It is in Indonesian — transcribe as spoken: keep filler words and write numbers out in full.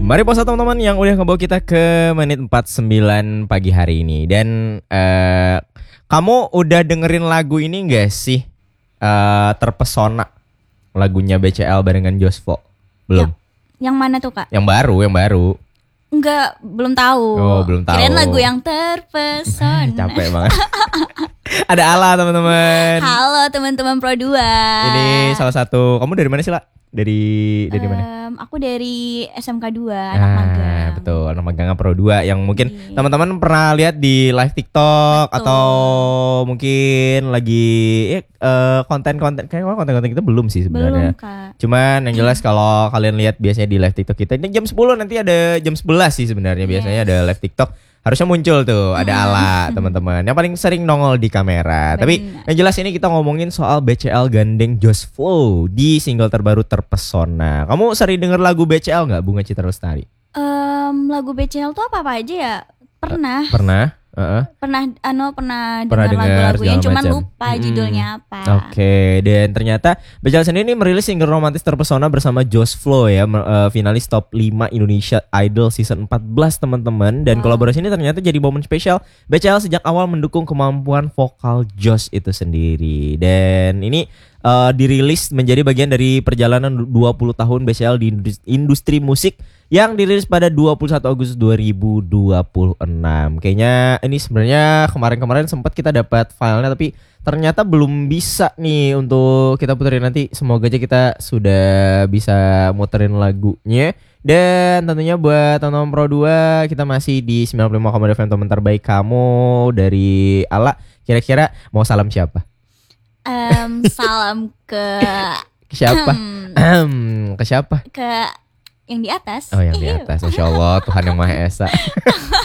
Mari posa teman-teman yang udah ngebawa kita ke menit empat puluh sembilan pagi hari ini. Dan uh, kamu udah dengerin lagu ini gak sih? Uh, Terpesona, lagunya B C L barengan Josfo. Belum? Ya, yang mana tuh Kak? Yang baru, yang baru. Enggak, belum tahu. Oh, belum tahu. Kirain lagu yang terpesona. Capek banget. Ada Ala teman-teman. Halo teman-teman Pro dua. Ini salah satu. Kamu dari mana sih, La? Dari dari um, mana? Aku dari S M K dua, anak magang. Betul, anak magang Pro dua yang mungkin Iya. teman-teman pernah lihat di live TikTok. Betul. Atau mungkin lagi eh, uh, konten-konten kayak konten-konten kita belum sih sebenarnya. Belum, Kak. Cuman yang jelas kalau kalian lihat biasanya di live TikTok kita ini jam sepuluh, nanti ada jam sebelas sih sebenarnya biasanya yes. Ada live TikTok. Harusnya muncul tuh, ada Ala teman-teman yang paling sering nongol di kamera. Benar. Tapi yang jelas ini kita ngomongin soal B C L gandeng Josfo di single terbaru Terpesona. Kamu sering denger lagu B C L nggak, Bunga Citra Lestari? Um, lagu B C L tuh apa-apa aja ya? Pernah. Uh, pernah. Uh-uh. Pernah ano pernah, pernah dengar lagu-lagunya cuman macam. lupa judulnya hmm. apa. Oke, okay. Dan ternyata B C L sendiri ini merilis single romantis Terpesona bersama Josflo ya, uh, finalis top lima Indonesia Idol season empat belas teman-teman. Dan wow. Kolaborasi ini ternyata jadi momen spesial B C L sejak awal mendukung kemampuan vokal Jos itu sendiri. Dan ini uh, dirilis menjadi bagian dari perjalanan dua puluh tahun B C L di industri musik yang dirilis pada dua puluh satu Agustus dua ribu dua puluh enam. Kayaknya ini sebenarnya kemarin-kemarin sempat kita dapat filenya tapi ternyata belum bisa nih untuk kita puterin nanti. Semoga aja kita sudah bisa muterin lagunya. Dan tentunya buat teman-teman Pro dua, kita masih di sembilan puluh lima koma dua F M teman terbaik kamu dari Ala. Kira-kira mau salam siapa? Um, salam ke ke siapa? ke siapa? Ke yang di atas. Oh, yang di atas. Masya Allah, Tuhan yang Maha Esa.